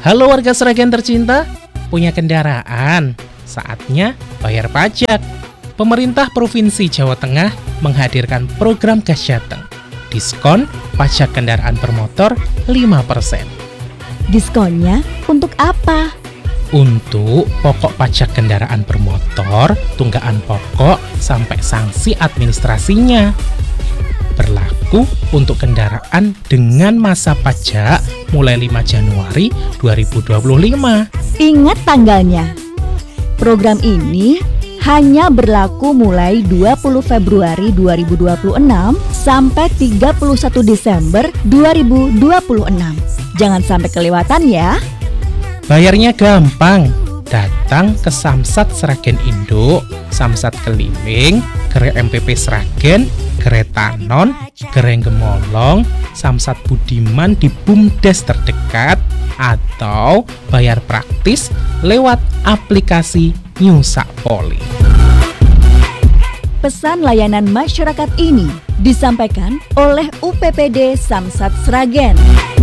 Halo warga Sragen tercinta, punya kendaraan? Saatnya bayar pajak. Pemerintah Provinsi Jawa Tengah menghadirkan program Gas Jateng. Diskon pajak kendaraan bermotor 5%. Diskonnya untuk apa? Untuk pokok pajak kendaraan bermotor, tunggakan pokok, sampai sanksi administrasinya. Berlaku untuk kendaraan dengan masa pajak mulai 5 Januari 2025. Ingat tanggalnya. Program ini hanya berlaku mulai 20 Februari 2026 sampai 31 Desember 2026. Jangan sampai kelewatan ya. Bayarnya gampang. Datang ke Samsat Sragen Induk, Samsat Keliling, Gere MPP Sragen, Gere Tanon, Gere Gemolong, Samsat Budiman di BUMDes terdekat, atau bayar praktis lewat aplikasi Nyusakpoli. Pesan layanan masyarakat ini disampaikan oleh UPPD Samsat Sragen.